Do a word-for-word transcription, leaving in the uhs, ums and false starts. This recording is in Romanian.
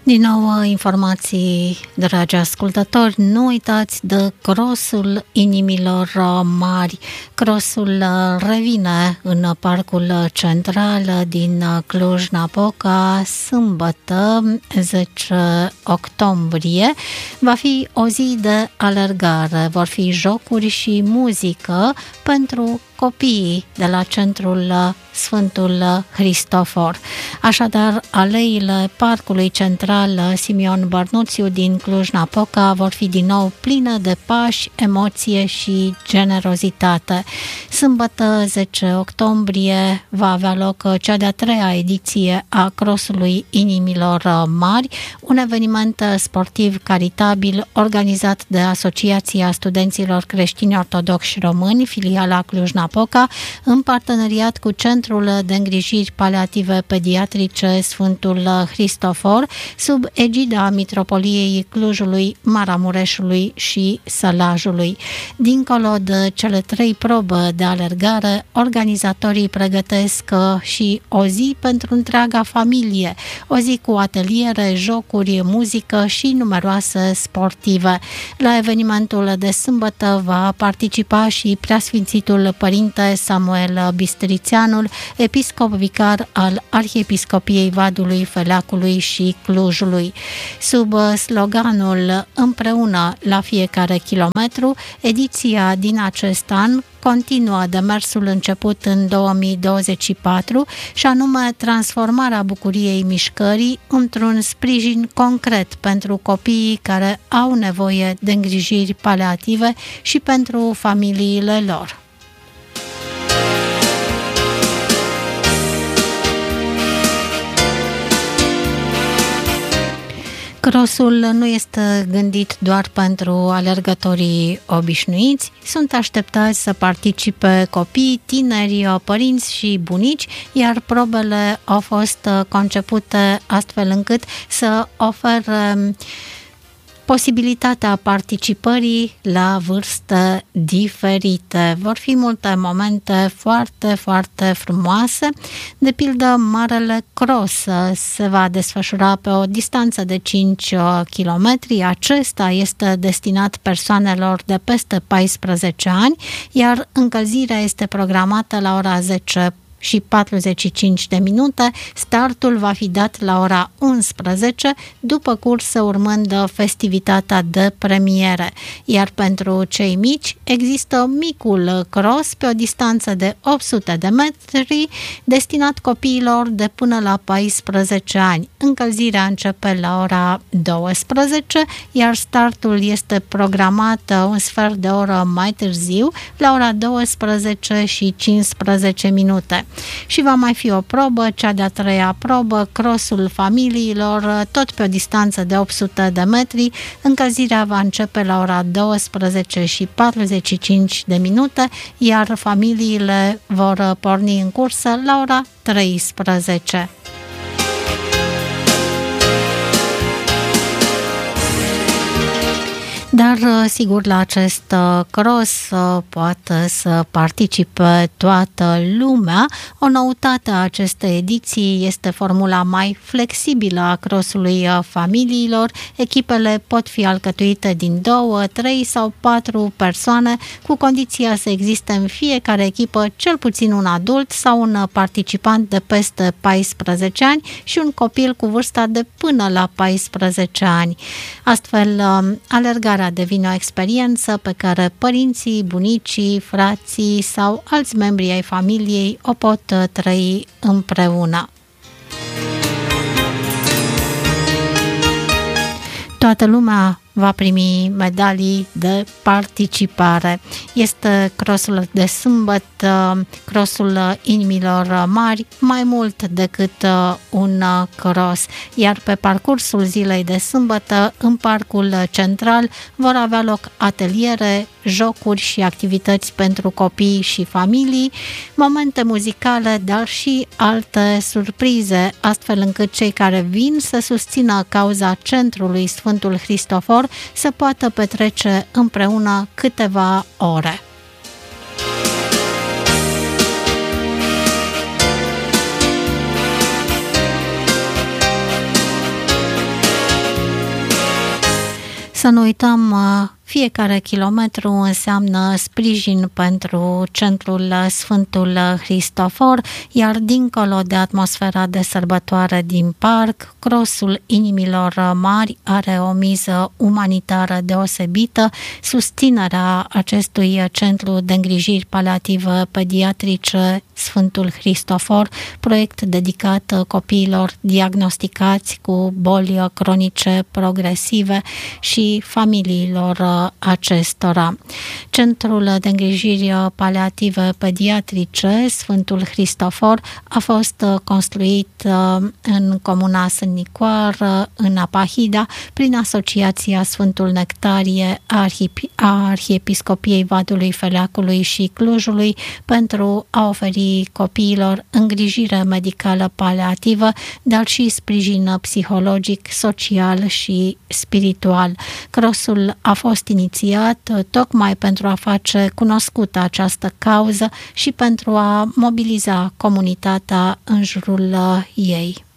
Din nou informații, dragi ascultători, nu uitați de Crossul Inimilor Mari. Crossul revine în Parcul Central din Cluj-Napoca, sâmbătă zece octombrie. Va fi o zi de alergare, vor fi jocuri și muzică pentru copiii de la centrul Sfântul Hristofor. Așadar, aleile Parcului Central Simion Bărnuțiu din Cluj-Napoca vor fi din nou pline de pași, emoție și generozitate. Sâmbătă zece octombrie va avea loc cea de-a treia ediție a Crossului Inimilor Mari, un eveniment sportiv caritabil organizat de Asociația Studenților Creștini Ortodoxi Români, filiala Cluj-Napoca, în parteneriat cu Centrul de Îngrijiri Paliative Pediatrice Sfântul Hristofor, sub egida Mitropoliei Clujului, Maramureșului și Sălajului. Dincolo de cele trei probe de alergare, organizatorii pregătesc și o zi pentru întreaga familie, o zi cu ateliere, jocuri, muzică și numeroase sportive. La evenimentul de sâmbătă va participa și Preasfințitul Părinte Samuel Bistrițeanul, episcop vicar al Arhiepiscopiei Vadului, Feleacului și Clujului. Sub sloganul Împreună la fiecare kilometru, ediția din acest an continuă demersul început în două mii douăzeci și patru și anume transformarea bucuriei mișcării într-un sprijin concret pentru copiii care au nevoie de îngrijiri paliative și pentru familiile lor. Crossul nu este gândit doar pentru alergătorii obișnuiți, sunt așteptați să participe copii, tineri, părinți și bunici, iar probele au fost concepute astfel încât să ofere posibilitatea participării la vârste diferite. Vor fi multe momente foarte, foarte frumoase. De pildă, Marele Cross se va desfășura pe o distanță de cinci kilometri. Acesta este destinat persoanelor de peste paisprezece ani, iar încălzirea este programată la ora zece și patruzeci și cinci de minute. Startul va fi dat la ora unsprezece, după cursă urmând festivitatea de premiere. Iar pentru cei mici există micul cross pe o distanță de opt sute de metri, destinat copiilor de până la paisprezece ani. Încălzirea începe la ora douăsprezece, iar startul este programat un sfert de oră mai târziu, la ora douăsprezece și cincisprezece minute. Și va mai fi o probă, cea de-a treia probă, crossul familiilor, tot pe o distanță de opt sute de metri. Încălzirea va începe la ora douăsprezece și patruzeci și cinci de minute, iar familiile vor porni în cursă la ora treisprezece. Dar, sigur, la acest cross poate să participe toată lumea. O noutate a acestei ediții este formula mai flexibilă a crossului familiilor. Echipele pot fi alcătuite din două, trei sau patru persoane, cu condiția să existe în fiecare echipă cel puțin un adult sau un participant de peste paisprezece ani și un copil cu vârsta de până la paisprezece ani. Astfel, alergarea devine o experiență pe care părinții, bunicii, frații sau alți membri ai familiei o pot trăi împreună. Toată lumea va primi medalii de participare. Este crossul de sâmbătă, crossul Inimilor Mari, mai mult decât un cross. Iar pe parcursul zilei de sâmbătă, în Parcul Central, vor avea loc ateliere, jocuri și activități pentru copii și familii, momente muzicale, dar și alte surprize, astfel încât cei care vin să susțină cauza Centrului Sfântul Hristofor să poată petrece împreună câteva ore. Să nu uităm, fiecare kilometru înseamnă sprijin pentru Centrul Sfântul Hristofor, iar dincolo de atmosfera de sărbătoare din parc, Crossul Inimilor Mari are o miză umanitară deosebită. Susținerea acestui centru de îngrijiri paliative pediatrice Sfântul Hristofor, proiect dedicat copiilor diagnosticați cu boli cronice progresive și familiilor acestora. Centrul de îngrijiri paliative pediatrice Sfântul Hristofor a fost construit în comuna Sân Nicoar, în Apahida, prin Asociația Sfântul Nectarie a Arhiepiscopiei Vadului, Feleacului și Clujului pentru a oferi copiilor îngrijire medicală paliativă, dar și sprijin psihologic, social și spiritual. Crossul a fost inițiat tocmai pentru a face cunoscută această cauză și pentru a mobiliza comunitatea în jurul ei.